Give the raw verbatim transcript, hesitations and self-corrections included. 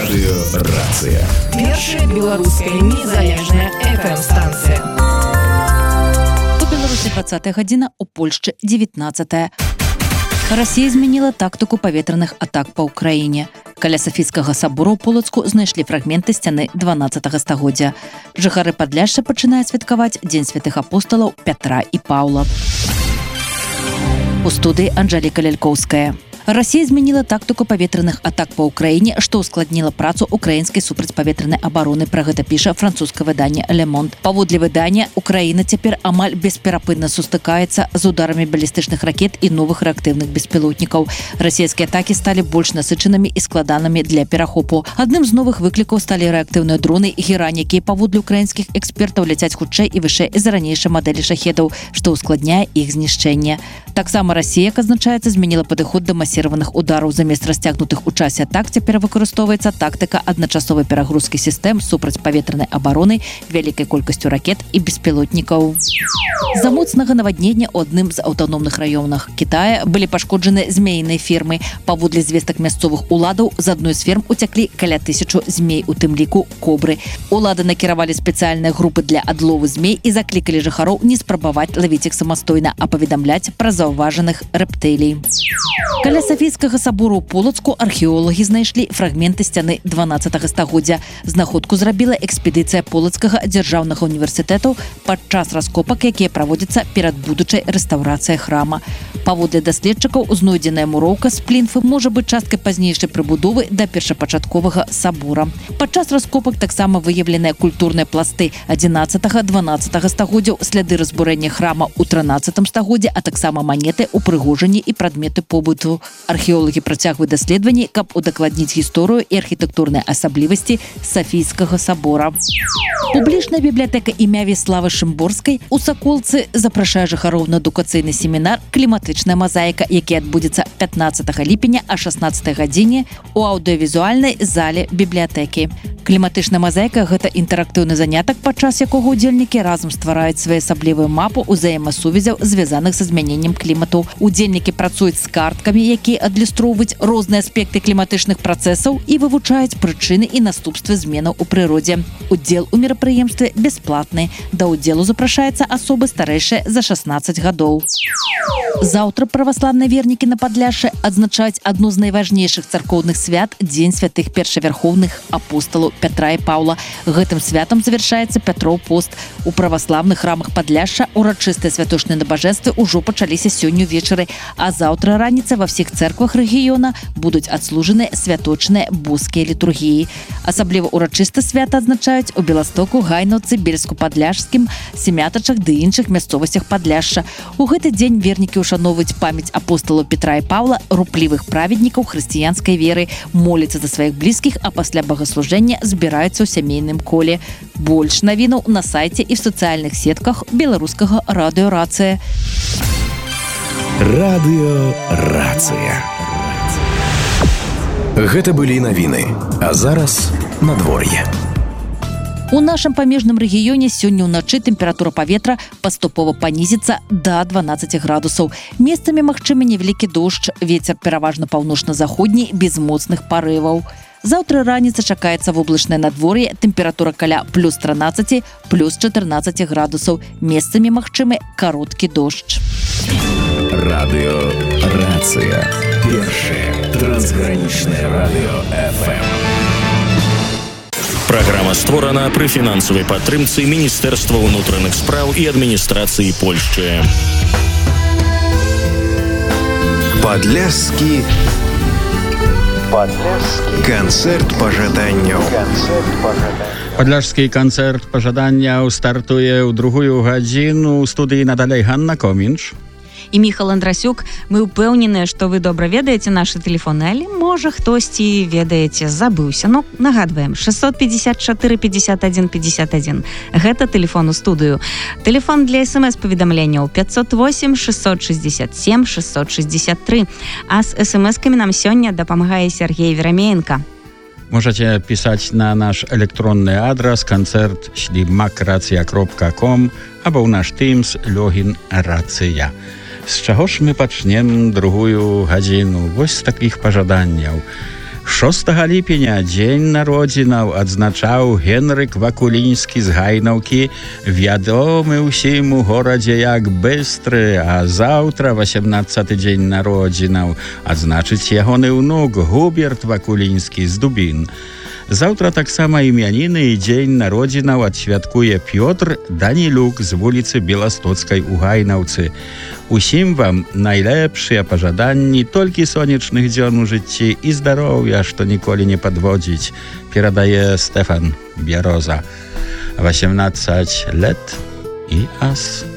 Радыёрацыя. Першая беларуская незалежная эф эм-станцыя. У Беларусі двадцатая гадзіна, у Польшчы дзевятнаццатая. Расія змяніла тактыку паветраных атак па ўкраіне. Каля Сафійскага сабора ў Полацку знайшлі фрагменты сцяны дванаццатага стагоддзя. Жыхары Падляшша пачынаюць святкаваць Дзень святых апосталаў Пятра і Паўла. У студыі Анжэліка Лялькоўская. Расія змяніла тактыку паветраных атак па ўкраіне, што ўскладніла працу украінскай супрацьпаветранай абароны. Пра гэта піша французскае выданне «Le Monde». Паводле выдання, Украіна цяпер амаль бесперапынна сустыкаецца з ударамі балістычных ракет і новых рэактыўных беспілотнікаў. Расійскія атакі сталі больш насычанымі і складанымі для перахопу. Адным з новых выклікаў сталі рэактыўныя дроны «Герань», якія паводле украінскіх экспертаў ляцяць хутчэй і вышэй за ранейшай мадэлі шахедаў, што ўскладняе іх знішчэнне. Таксама Расія, як адзначаецца, змяніла падыход да масіраваных удараў. Замест расцягнутых у часе атак цяпер выкарыстоўваецца тактыка адначасовай перагрузкі сістэм супрацьпаветранай абароны вялікай колькасцю ракет і беспілотнікаў. З-за моцнага наваднення ў адным з аўтаномных раёнах Кітая былі пашкоджаны змеіныя фермы. Паводле звестак мясцовых уладаў, з адной з ферм уцяклі каля тысячу змей, у тым ліку кобры. Улады накіравалі спецыяльныя групы для адлову змей і заклікалі жыхароў не спрабаваць лавіць іх самастойна, а паведамляць пра заўважаных рэптылій. Каля Сафійскага сабора ў Полацку археолагі знайшлі фрагменты сцяны дванаццатага стагоддзя. Знаходку зрабіла экспедыцыя Полацкага дзяржаўнага універсітэту падчас раскопак, якія праводзяцца перад будучай рэстаўрацыяй храма. Паводле даследчыкаў, знойдзеная муроўка з плінфы можа быць часткай пазнейшай прыбудовы да першапачатковага сабора. Падчас раскопак таксама выяўленыя культурныя пласты адзінаццатага-дванаццатага стагоддзяў, сляды разбурэння храма ў трынаццатым стагоддзі, а таксама манеты, упрыгожанні і прадметы побыту. Археолагі працягваюць даследаванні, каб удакладніць гісторыю і архітэктурныя асаблівасці Сафійскага сабора. Публічная бібліятэка імя Веславы Шымборскай у Саколцы запрашае жыхароў на адукацыйны семінар «Кліматычная мазаіка», які адбудзецца пятнаццатага ліпеня а шаснаццатай гадзіне у аўдыёвізуальнай зале бібліятэкі. Кліматычная мазаіка – гэта інтэрактыўны занятак, падчас якога удзельнікі разам ствараюць своеасаблівую мапу ўзаемасувязяў, звязаных са змяненнем клімату. Удзельнікі працуюць з карткамі, якія адлюстроўваюць розныя аспекты кліматычных працэсаў і вывучаюць прычыны і наступствы зменаў у прыродзе. Удзел у мерапрыемстве бясплатны. Да ўдзелу запрашаецца асобы старэйшыя за шаснаццаць гадоў. Заўтра праваслаўныя вернікі на Падляшшы адзначаюць адну з найважнейшых царкоўных свят – Дзень святых першавярхоўных апосталаў Пятра і Паўла. Гэтым святам завяршаецца Пятроў пост. У праваслаўных храмах Падляшша урачыстыя святочныя набажэнствы ўжо пачаліся сёння ўвечары, а заўтра раніцай ва ўсіх цэрквах рэгіёна будуць адслужаныя святочныя боскія літургіі. Асабліва урачыста свята адзначаюць у Беластоку, Гайнаўцы, Бельску-Падляшскім, Семятачах ды іншых мясцовасцях Падляшша. У гэты дзень вернікі ушановваюць памяць апосталаў Петра і Паўла, руплівых праведнікаў хрысціянскай веры, моляцца за сваіх блізкіх, а пасля богаслужэння збіраюцца ў сямейным коле. Больш навінаў на сайце і в сацыяльных сетках беларускага радыёрацыя. Радыёрацыя. Гэта былі навіны, а зараз надвор'е. У нашым памежным рэгіёне сёння ўначы тэмпература паветра паступова панізіцца да дванаццаці градусаў. Месцамі магчымы невялікі дождж, вецер пераважна паўночна-заходні, без моцных парываў. Заўтра раніца чакаецца воблачнае надвор'е, тэмпература каля плюс трынаццаць, плюс чатырнаццаць градусаў. Месцамі магчымы кароткі дождж. Радыёрацыя. Першае трансгранічнае радыё эф эм. Праграма створана пры фінансавай падтрымцы Міністэрства ўнутраных спраў і адміністрацыі Польшчы. Падляшскі канцэрт пажаданняў. Падляшскі канцэрт пажаданняў стартуе ў другую гадзіну. У студыі надалей Ганна Комінч і Міхал Андрасюк. Мы ўпэўненыя, што вы добра ведаеце нашы тэлефоны, але можа хтосьці ведаеце, забыўся. Ну, нагадваем, шэсцьсот пятьдесят чатыры пятьдесят один пятьдесят один. Гэта тэлефон у студыю. Тэлефон для смс-паведамленняў пятьсот восемь шестьсот шестьдесят семь шестьсот шестьдесят три. А з смс-камі нам сёння дапамагае Сергей Верамеенко. Можете пісаць на наш электронны адрас канцэрт шлімак рацыя кропка ком або ў наш Teams логін рацыя. З чаго ж мы пачнем другую гадзіну? Вось з такіх пажаданняў. szóstego lipня дзень народзінаў адзначаў Генрык Вакулінскі з Гайнаўкі, вядомы ўсім у горадзе як Быстры, а заўтра, васемнаццаты дзень народзінаў, адзначыць ягоны ўнук Губерт Вакулінскі з Дубін. Заўтра таксама імяніны і дзень народзінаў адсвяткуе Пётр Данілюк з вуліцы Беластоцкай у Гайнаўцы. Усім вам найлепшыя пажаданні, толькі сонечных дзён у жыцці і здароўя, што ніколі не падводзіць, перадае Стефан Бяроза. восемнадцать лет і ас.